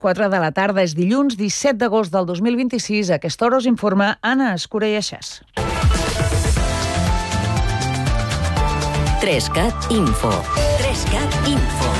4 de la tarda. És dilluns 17 d'agost del 2026. A aquesta hora us informa Anna Escura i Aixàs. 3CAT Info. 3CAT Info.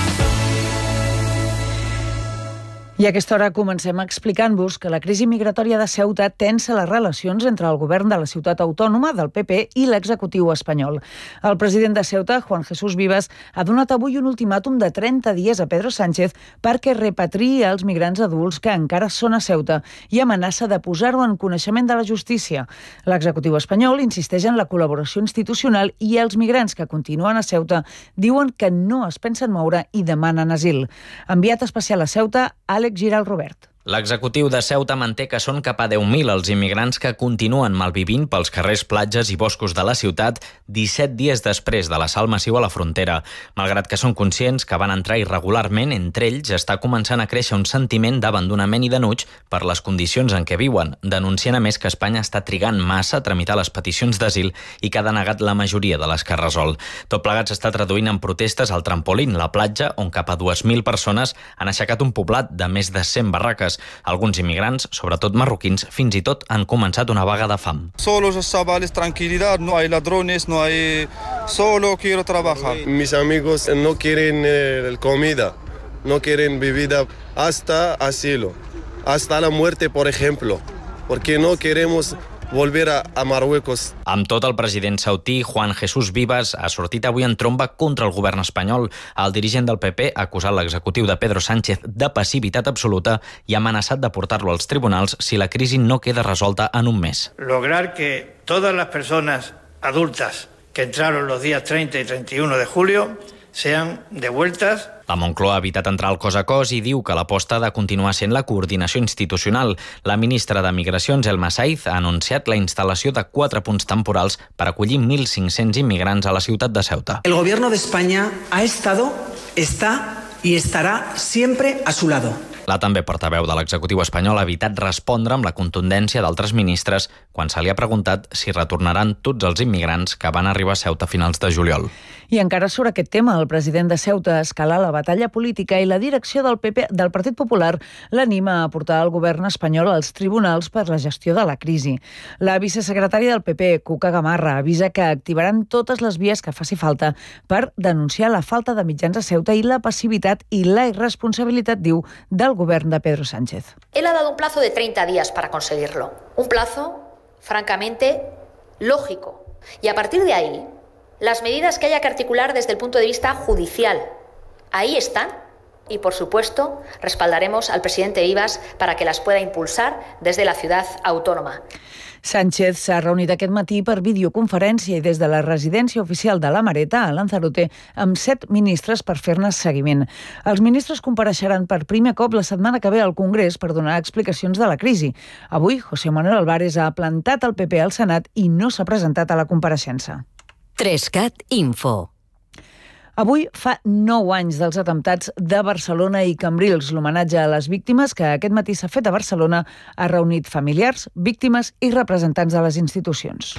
I a aquesta hora comencem explicant-vos que la crisi migratòria de Ceuta tensa les relacions entre el govern de la ciutat autònoma, del PP, i l'executiu espanyol. El president de Ceuta, Juan Jesús Vivas, ha donat avui un ultimàtum de 30 dies a Pedro Sánchez perquè repatriï els migrants adults que encara són a Ceuta i amenaça de posar-ho en coneixement de la justícia. L'executiu espanyol insisteix en la col·laboració institucional i els migrants que continuen a Ceuta diuen que no es pensen moure i demanen asil. Enviat especial a Ceuta, Àlex Giral Robert. L'executiu de Ceuta manté que són cap a 10.000 els immigrants que continuen malvivint pels carrers, platges i boscos de la ciutat 17 dies després de l'assalt massiu a la frontera. Malgrat que són conscients que van entrar irregularment, entre ells està començant a créixer un sentiment d'abandonament i denuig per les condicions en què viuen, denunciant a més que Espanya està trigant massa a tramitar les peticions d'asil i que ha denegat la majoria de les que resol. Tot plegat s'està traduint en protestes al Trampolín, la platja, on cap a 2.000 persones han aixecat un poblat de més de 100 barraques. Alguns immigrants, sobretot marroquins, fins i tot han començat una vaga de fam. Solo estaba la tranquilidad, no hay ladrones, no hay... Solo quiero trabajar. Mis amigos no quieren comida, no quieren bebida, hasta asilo, hasta la muerte, por ejemplo, porque no queremos volver a Marruecos. Amb tot, el president sautí, Juan Jesús Vivas, ha sortit avui en tromba contra el govern espanyol. El dirigent del PP ha acusat l'executiu de Pedro Sánchez de passivitat absoluta i ha amenaçat de portar-lo als tribunals si la crisi no queda resolta en un mes. Lograr que todas las personas adultas que entraron los días 30 y 31 de julio sean devueltas. La Moncloa ha evitat entrar al cos a cos i diu que l'aposta ha de continuar sent la coordinació institucional. La ministra de Migracions, Elma Saiz, ha anunciat la instal·lació de 4 punts temporals per acollir 1.500 immigrants a la ciutat de Ceuta. El gobierno de España ha estado, está y estará siempre a su lado. La també portaveu de l'executiu espanyol ha evitat respondre amb la contundència d'altres ministres quan se li ha preguntat si retornaran tots els immigrants que van arribar a Ceuta a finals de juliol. I encara sobre aquest tema, el president de Ceuta escala la batalla política i la direcció del PP, del Partit Popular, l'anima a portar el govern espanyol als tribunals per la gestió de la crisi. La vicesecretària del PP, Cuca Gamarra, avisa que activaran totes les vies que faci falta per denunciar la falta de mitjans a Ceuta i la passivitat i la irresponsabilitat, diu, del govern de Pedro Sánchez. Él ha dado un plazo de 30 días para conseguirlo. Un plazo, francamente, lógico. Y a partir de ahí, las medidas que haya que articular desde el punto de vista judicial, ahí están. Y, por supuesto, respaldaremos al presidente Vivas para que las pueda impulsar desde la ciudad autónoma. Sánchez s'ha reunit aquest matí per videoconferència i des de la residència oficial de la Mareta, a Lanzarote, amb 7 ministres per fer-ne seguiment. Els ministres compareixeran per primer cop la setmana que ve al Congrés per donar explicacions de la crisi. Avui, José Manuel Álvarez ha plantat el PP al Senat i no s'ha presentat a la compareixença. 3CAT Info. Avui fa 9 anys dels atemptats de Barcelona i Cambrils. L'homenatge a les víctimes que aquest matí s'ha fet a Barcelona ha reunit familiars, víctimes i representants de les institucions.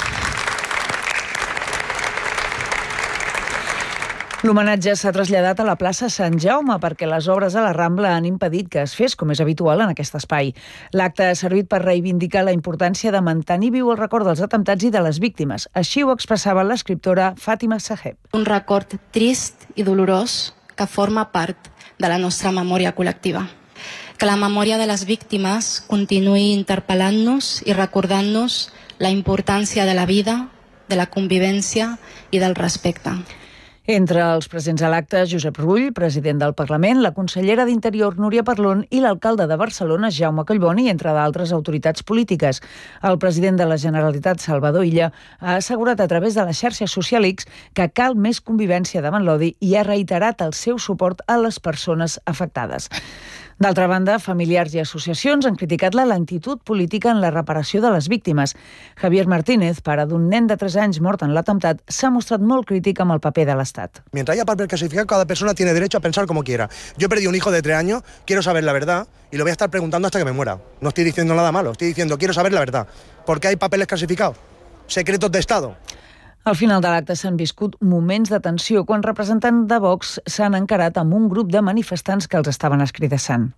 L'homenatge s'ha traslladat a la plaça Sant Jaume perquè les obres a la Rambla han impedit que es fes, com és habitual en aquest espai. L'acte ha servit per reivindicar la importància de mantenir viu el record dels atemptats i de les víctimes. Així ho expressava l'escriptora Fàtima Saheb. Un record trist i dolorós que forma part de la nostra memòria col·lectiva. Que la memòria de les víctimes continuï interpel·lant-nos i recordant-nos la importància de la vida, de la convivència i del respecte. Entre els presents a l'acte, Josep Rull, president del Parlament, la consellera d'Interior, Núria Parlon, i l'alcalde de Barcelona, Jaume Collboni, entre d'altres autoritats polítiques. El president de la Generalitat, Salvador Illa, ha assegurat a través de la xarxa social X que cal més convivència davant l'odi i ha reiterat el seu suport a les persones afectades. D'altra banda, familiars i associacions han criticat la lentitud política en la reparació de les víctimes. Javier Martínez, pare d'un nen de 3 anys mort en l'atemptat, s'ha mostrat molt crític amb el paper de l'Estat. Mientras haya papel clasificado, cada persona tiene derecho a pensar como quiera. Yo he perdido un hijo de 3 años, quiero saber la verdad y lo voy a estar preguntando hasta que me muera. No estoy diciendo nada malo, estoy diciendo quiero saber la verdad. ¿Por qué hay papeles clasificados? Secretos de Estado. Al final de l'acte s'han viscut moments de tensió quan representants de Vox s'han encarat amb un grup de manifestants que els estaven escridassant.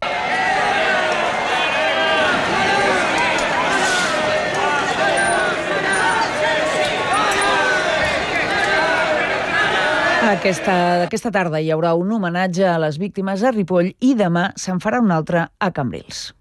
Aquesta tarda hi haurà un homenatge a les víctimes a Ripoll i demà se'n farà un altre a Cambrils.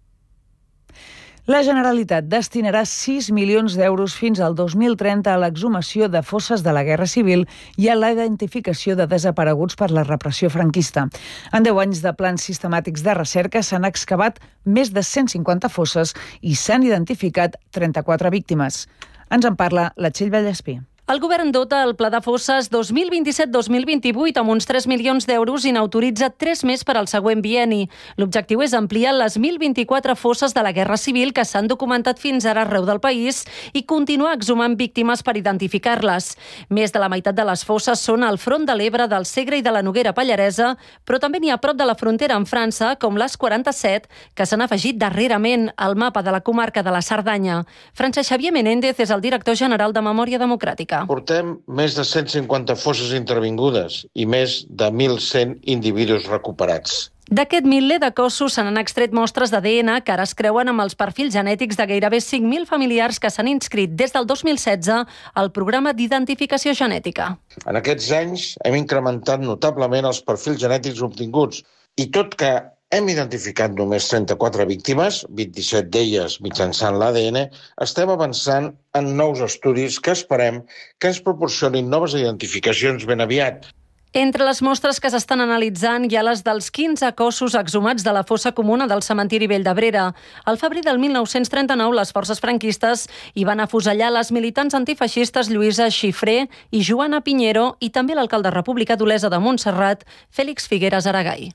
La Generalitat destinarà 6 milions d'euros fins al 2030 a l'exhumació de fosses de la Guerra Civil i a la identificació de desapareguts per la repressió franquista. En 10 anys de plans sistemàtics de recerca s'han excavat més de 150 fosses i s'han identificat 34 víctimes. Ens en parla la Txell Vallespí. El govern dota el Pla de Fosses 2027-2028 amb uns 3 milions d'euros i n'autoritza 3 més per al següent bienni. L'objectiu és ampliar les 1.024 fosses de la Guerra Civil que s'han documentat fins ara arreu del país i continuar exhumant víctimes per identificar-les. Més de la meitat de les fosses són al front de l'Ebre, del Segre i de la Noguera Pallaresa, però també n'hi ha prop de la frontera amb França, com les 47, que s'han afegit darrerament al mapa de la comarca de la Cerdanya. Francesc Xavier Menéndez és el director general de Memòria Democràtica. Portem més de 150 fosses intervingudes i més de 1.100 individus recuperats. D'aquest miler de cossos se n'han extret mostres d'ADN que ara es creuen amb els perfils genètics de gairebé 5.000 familiars que s'han inscrit des del 2016 al programa d'identificació genètica. En aquests anys hem incrementat notablement els perfils genètics obtinguts i tot que hem identificat només 34 víctimes, 27 d'elles mitjançant l'ADN, estem avançant en nous estudis que esperem que ens proporcionin noves identificacions ben aviat. Entre les mostres que s'estan analitzant hi ha les dels 15 cossos exhumats de la fossa comuna del cementiri Vell d'Abrera. Al febrer del 1939, les forces franquistes hi van afusellar les militants antifeixistes Lluïsa Xifré i Joana Piñero i també l'alcalde republicà d'Olesa de Montserrat, Fèlix Figueres Aragall.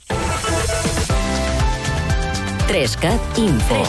3CAT Info.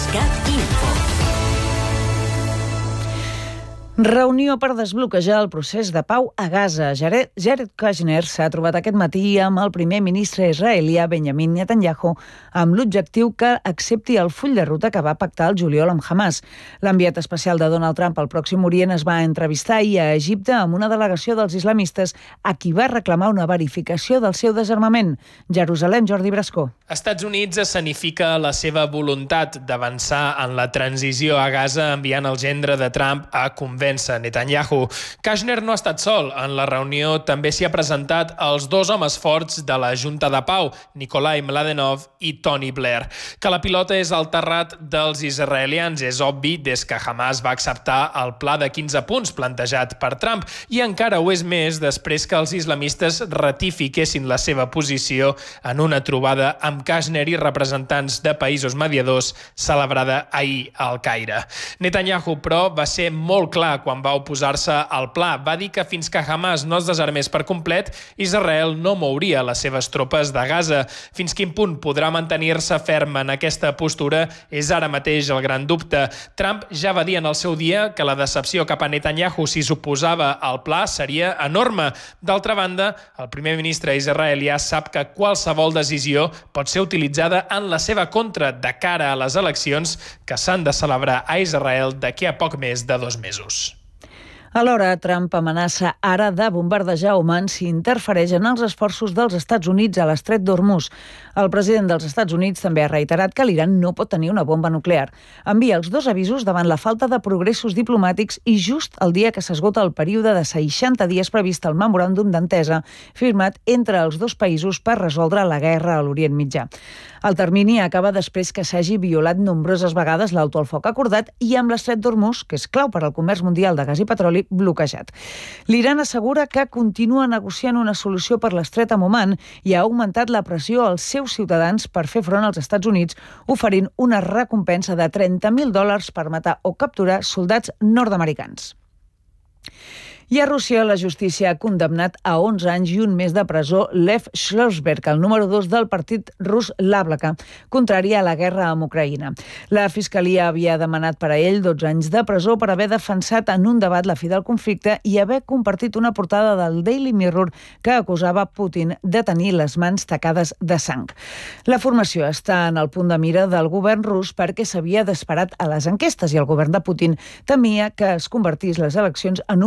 Reunió per desbloquejar el procés de pau a Gaza. Jared Kushner s'ha trobat aquest matí amb el primer ministre israelià Benjamin Netanyahu amb l'objectiu que accepti el full de ruta que va pactar el juliol amb Hamas. L'enviat especial de Donald Trump al Pròxim Orient es va entrevistar ahir a Egipte amb una delegació dels islamistes a qui va reclamar una verificació del seu desarmament. Jerusalem, Jordi Brascó. Estats Units escenifica la seva voluntat d'avançar en la transició a Gaza enviant el gendre de Trump a convèncer Netanyahu. Kushner no ha estat sol. En la reunió també s'hi ha presentat els dos homes forts de la Junta de Pau, Nikolai Mladenov i Tony Blair. Que la pilota és al terrat dels israelians és obvi des que Hamas va acceptar el pla de 15 punts plantejat per Trump i encara ho és més després que els islamistes ratifiquessin la seva posició en una trobada amb Kushner i representants de països mediadors celebrada ahir al Caire. Netanyahu, però, va ser molt clar quan va oposar-se al pla. Va dir que fins que Hamas no es desarmés per complet, Israel no mouria les seves tropes de Gaza. Fins quin punt podrà mantenir-se ferm en aquesta postura és ara mateix el gran dubte. Trump ja va dir en el seu dia que la decepció cap a Netanyahu si s'oposava al pla seria enorme. D'altra banda, el primer ministre israelià sap que qualsevol decisió pot ser utilitzada en la seva contra de cara a les eleccions que s'han de celebrar a Israel d'aquí a poc més de 2 mesos. Alhora, Trump amenaça ara de bombardejar Oman si interfereix en els esforços dels Estats Units a l'estret d'Hormuz. El president dels Estats Units també ha reiterat que l'Iran no pot tenir una bomba nuclear. Envia els dos avisos davant la falta de progressos diplomàtics i just el dia que s'esgota el període de 60 dies previst al memoràndum d'entesa firmat entre els dos països per resoldre la guerra a l'Orient Mitjà. El termini acaba després que s'hagi violat nombroses vegades l'alto al foc acordat i amb l'estret d'Hormuz, que és clau per al comerç mundial de gas i petroli, bloquejat. L'Iran assegura que continua negociant una solució per l'estret amb Oman i ha augmentat la pressió als seus ciutadans per fer front als Estats Units, oferint una recompensa de $30.000 per matar o capturar soldats nord-americans. I a Rússia, la justícia ha condemnat a 11 anys i un mes de presó Lev Schlossberg, el número 2 del partit rus Yabloko, contrari a la guerra amb Ucraïna. La Fiscalia havia demanat per a ell 12 anys de presó per haver defensat en un debat la fi del conflicte i haver compartit una portada del Daily Mirror que acusava Putin de tenir les mans tacades de sang. La formació està en el punt de mira del govern rus perquè s'havia disparat a les enquestes i el govern de Putin temia que es convertís les eleccions en un plebiscit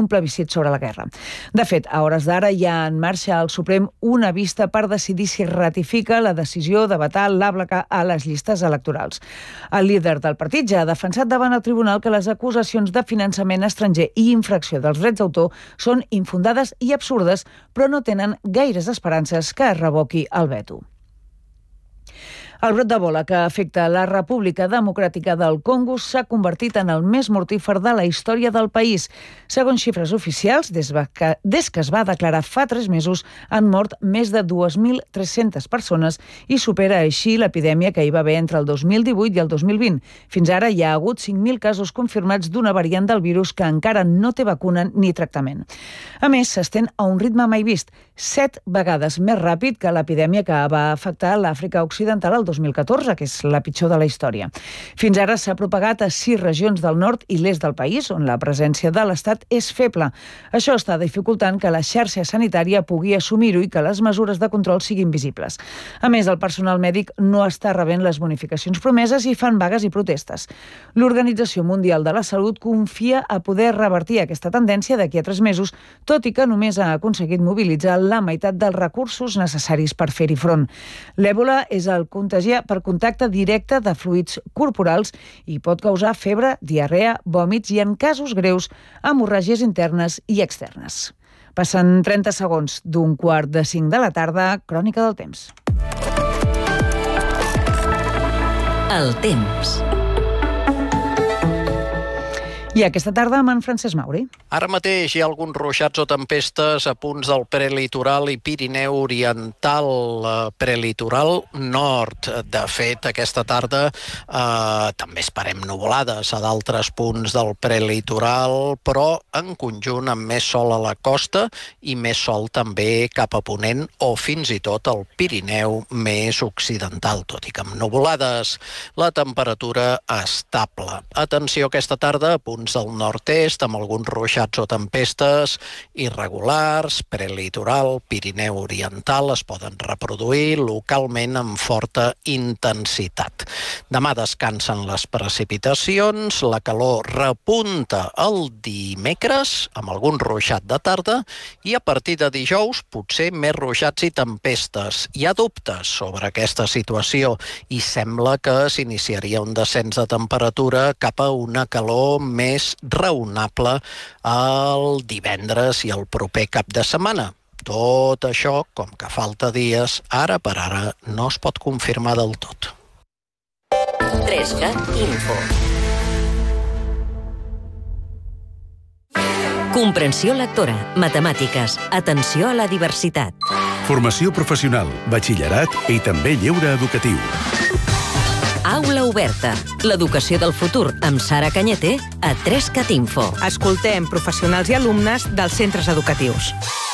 sobre la guerra. De fet, a hores d'ara hi ha en marxa al Suprem una vista per decidir si ratifica la decisió de vetar l'ABLACA a les llistes electorals. El líder del partit ja ha defensat davant el tribunal que les acusacions de finançament estranger i infracció dels drets d'autor són infundades i absurdes, però no tenen gaires esperances que es revoqui el veto. El brot d'Ebola que afecta la República Democràtica del Congo s'ha convertit en el més mortífer de la història del país. Segons xifres oficials, des que es va declarar fa 3 mesos, han mort més de 2.300 persones i supera així l'epidèmia que hi va haver entre el 2018 i el 2020. Fins ara hi ha hagut 5.000 casos confirmats d'una variant del virus que encara no té vacuna ni tractament. A més, s'estén a un ritme mai vist, 7 vegades més ràpid que l'epidèmia que va afectar l'Àfrica Occidental el 2014, que és la pitjor de la història. Fins ara s'ha propagat a 6 regions del nord i l'est del país, on la presència de l'Estat és feble. Això està dificultant que la xarxa sanitària pugui assumir-ho i que les mesures de control siguin visibles. A més, el personal mèdic no està rebent les bonificacions promeses i fan vagues i protestes. L'Organització Mundial de la Salut confia a poder revertir aquesta tendència d'aquí a 3 mesos, tot i que només ha aconseguit mobilitzar la meitat dels recursos necessaris per fer-hi front. L'èbola és el contagiat per contacte directe de fluids corporals i pot causar febre, diarrea, vòmits i, en casos greus, hemorràgies internes i externes. Passen 30 segons d'un 4:45 de la tarda, Crònica del temps. El temps. I aquesta tarda amb en Francesc Mauri. Ara mateix hi ha alguns ruixats o tempestes a punts del prelitoral i Pirineu Oriental, prelitoral nord. De fet, aquesta tarda també esperem nuvolades a d'altres punts del prelitoral, però en conjunt amb més sol a la costa i més sol també cap a ponent o fins i tot al Pirineu més occidental, tot i que amb nuvolades. La temperatura estable. Atenció aquesta tarda a punts del nord-est amb alguns ruixats o tempestes irregulars, prelitoral, Pirineu Oriental es poden reproduir localment amb forta intensitat. Demà descansen les precipitacions, la calor repunta el dimecres amb algun ruixat de tarda i a partir de dijous potser més ruixats i tempestes. Hi ha dubtes sobre aquesta situació i sembla que s'iniciaria un descens de temperatura cap a una calor més raonable el divendres i el proper cap de setmana. Tot això, com que falta dies, ara per ara no es pot confirmar del tot. 3CAT Info. Comprensió lectora, matemàtiques, atenció a la diversitat. Formació professional, batxillerat i també lleure educatiu. Aula oberta. L'educació del futur amb Sara Cañete a 3CAT Info. Escoltem professionals i alumnes dels centres educatius.